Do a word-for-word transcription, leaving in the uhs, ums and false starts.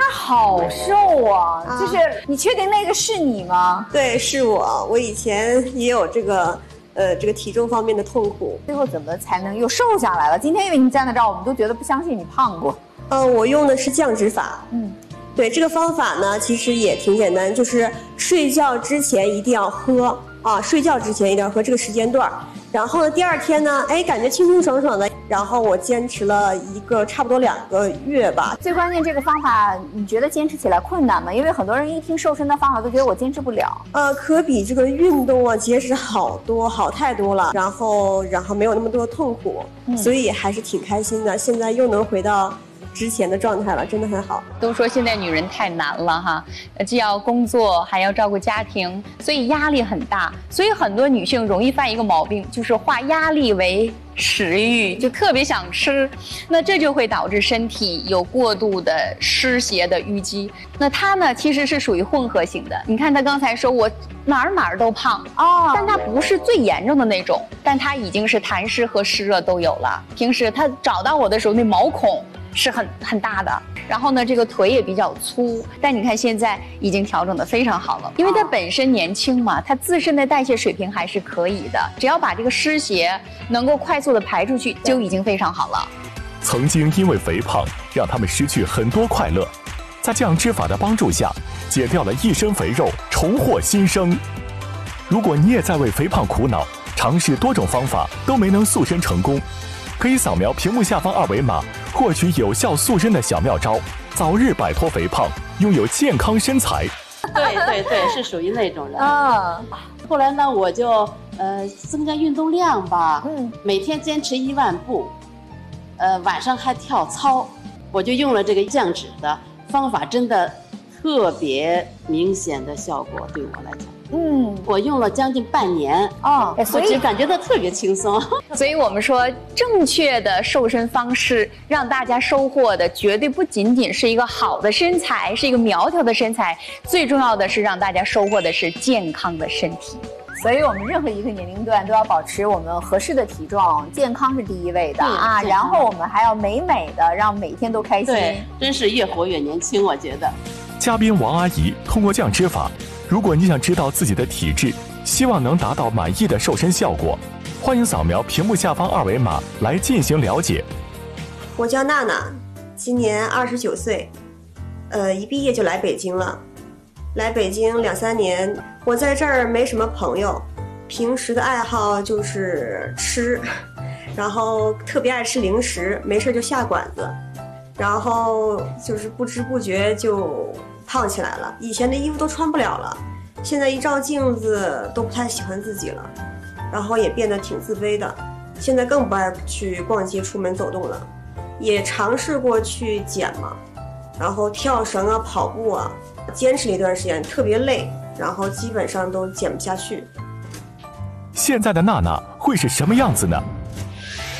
好瘦啊！啊就是你确定那个是你吗？ 对，是我。我以前也有这个呃这个体重方面的痛苦。 最后怎么才能又瘦下来了？今天因为你站在这儿，我们都觉得不相信你胖过。 呃，我用的是降脂法。 嗯。 对，这个方法呢，其实也挺简单，就是睡觉之前一定要喝啊，睡觉之前一定要喝这个时间段。然后呢，第二天呢，哎，感觉清清爽爽的。然后我坚持了一个差不多两个月吧。 最关键，这个方法你觉得坚持起来困难吗？因为很多人一听瘦身的方法都觉得我坚持不了。 呃，可比这个运动啊节食好多，好太多了。然后，然后没有那么多痛苦，嗯、所以还是挺开心的。现在又能回到之前的状态了，真的很好。 都说现在女人太难了哈，既要工作还要照顾家庭，所以压力很大。所以很多女性容易犯一个毛病，就是化压力为食欲，就特别想吃，那这就会导致身体有过度的湿邪的淤积。那她呢，其实是属于混合型的。你看她刚才说我哪儿哪儿都胖哦，但她不是最严重的那种，但她已经是痰湿和湿热都有了。平时她找到我的时候，那毛孔是很很大的，然后呢，这个腿也比较粗，但你看现在已经调整得非常好了，因为她本身年轻嘛，她自身的代谢水平还是可以的，只要把这个湿邪能够快速的排出去，就已经非常好了。 曾经因为肥胖让他们失去很多快乐，在降脂法的帮助下，减掉了一身肥肉，重获新生。如果你也在为肥胖苦恼，尝试多种方法都没能塑身成功，可以扫描屏幕下方二维码，获取有效塑身的小妙招，早日摆脱肥胖，拥有健康身材。 对对对，是属于那种人啊。后来呢，我就呃增加运动量吧，嗯，每天坚持一万步，呃晚上还跳操，我就用了这个降脂的方法，真的特别明显的效果，对我来讲。嗯，我用了将近半年哦，所以感觉到特别轻松。 所以我们说，正确的瘦身方式，让大家收获的绝对不仅仅是一个好的身材，是一个苗条的身材，最重要的是让大家收获的是健康的身体。 所以我们任何一个年龄段都要保持我们合适的体重，健康是第一位的啊。然后我们还要美美的，让每天都开心。 对，真是越活越年轻，我觉得。 嘉宾王阿姨通过降脂法，如果你想知道自己的体质，希望能达到满意的瘦身效果，欢迎扫描屏幕下方二维码来进行了解。 我叫娜娜，今年二十九岁，呃，一毕业就来北京了。来北京两三年，我在这儿没什么朋友，平时的爱好就是吃，然后特别爱吃零食，没事就下馆子，然后就是不知不觉就胖起来了。以前的衣服都穿不了了，现在一照镜子都不太喜欢自己了，然后也变得挺自卑的。现在更不爱去逛街、出门走动了，也尝试过去减嘛，然后跳绳啊、跑步啊，坚持了一段时间，特别累，然后基本上都减不下去。 现在的娜娜会是什么样子呢？